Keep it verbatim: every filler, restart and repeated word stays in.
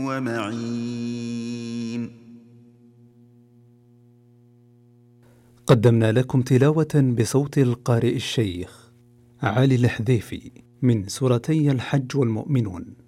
ومعين. قدمنا لكم تلاوة بصوت القارئ الشيخ علي الحذيفي من سورتي الحج والمؤمنون.